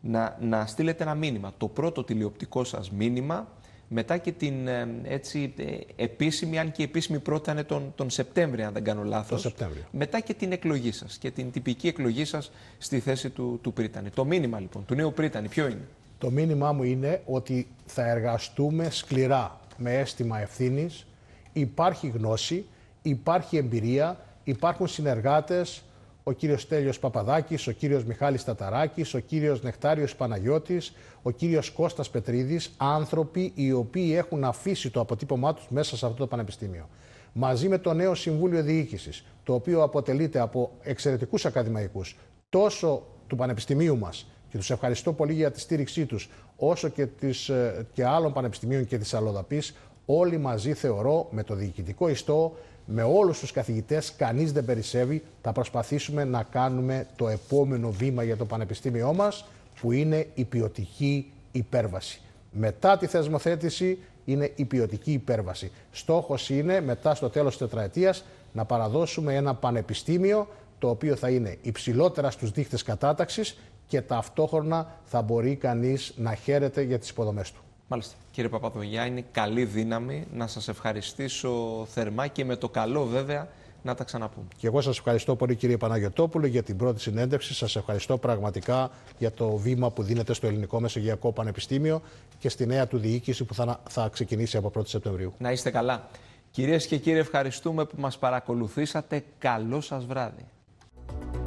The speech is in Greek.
να στείλετε ένα μήνυμα. Το πρώτο τηλεοπτικό σας μήνυμα, μετά και την επίσημη, αν και η επίσημη πρώτα είναι τον Σεπτέμβριο, αν δεν κάνω λάθος. Μετά και την εκλογή σας και την τυπική εκλογή σας στη θέση του Πρίτανη. Το μήνυμα λοιπόν του νέου Πρίτανη ποιο είναι? Το μήνυμά μου είναι ότι θα εργαστούμε σκληρά με αίσθημα ευθύνης. Υπάρχει γνώση, υπάρχει εμπειρία, υπάρχουν συνεργάτες, ο κύριος Στέλιος Παπαδάκης, ο κύριος Μιχάλης Ταταράκης, ο κύριος Νεκτάριος Παναγιώτης, ο κύριος Κώστας Πετρίδης, άνθρωποι οι οποίοι έχουν αφήσει το αποτύπωμά τους μέσα σε αυτό το πανεπιστήμιο. Μαζί με το νέο Συμβούλιο Διοίκησης, το οποίο αποτελείται από εξαιρετικούς ακαδημαϊκούς, τόσο του Πανεπιστημίου μας, και τους ευχαριστώ πολύ για τη στήριξή τους, όσο και άλλων πανεπιστημίων και της Αλλοδαπής, όλοι μαζί θεωρώ με το διοικητικό ιστό, με όλους τους καθηγητές, κανείς δεν περισσεύει, θα προσπαθήσουμε να κάνουμε το επόμενο βήμα για το πανεπιστήμιό μας, που είναι η ποιοτική υπέρβαση. Μετά τη θεσμοθέτηση είναι η ποιοτική υπέρβαση. Στόχος είναι μετά στο τέλος της τετραετίας να παραδώσουμε ένα πανεπιστήμιο το οποίο θα είναι υψηλότερα στους δείκτες κατάταξης και ταυτόχρονα θα μπορεί κανείς να χαίρεται για τις υποδομές του. Μάλιστα. Κύριε Παπαδογιάννη, καλή δύναμη, να σας ευχαριστήσω θερμά και με το καλό βέβαια να τα ξαναπούμε. Και εγώ σας ευχαριστώ πολύ κύριε Παναγιωτόπουλο για την πρώτη συνέντευξη. Σας ευχαριστώ πραγματικά για το βήμα που δίνετε στο Ελληνικό Μεσογειακό Πανεπιστήμιο και στη νέα του διοίκηση που θα ξεκινήσει από 1η Σεπτεμβρίου. Να είστε καλά. Κυρίες και κύριοι, ευχαριστούμε που μας παρακολουθήσατε. Καλό σας βράδυ.